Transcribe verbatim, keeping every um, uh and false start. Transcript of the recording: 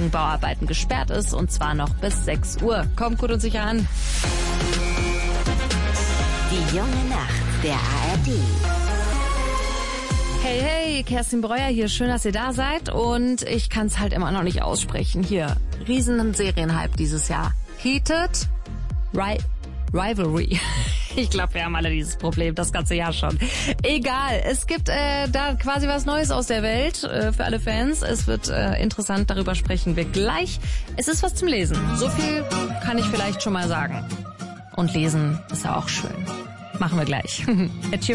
wegen Bauarbeiten gesperrt ist und zwar noch bis sechs Uhr. Kommt gut und sicher an. Die junge Nacht der A R D. Hey, hey, Kerstin Breuer hier. Schön, dass ihr da seid. Und ich kann es halt immer noch nicht aussprechen. Hier, riesen Serienhype dieses Jahr. Heated Ri- Rivalry. Ich glaube, wir haben alle dieses Problem, das ganze Jahr schon. Egal, es gibt äh, da quasi was Neues aus der Welt äh, für alle Fans. Es wird äh, interessant, darüber sprechen wir gleich. Es ist was zum Lesen. So viel kann ich vielleicht schon mal sagen. Und lesen ist ja auch schön. Machen wir gleich.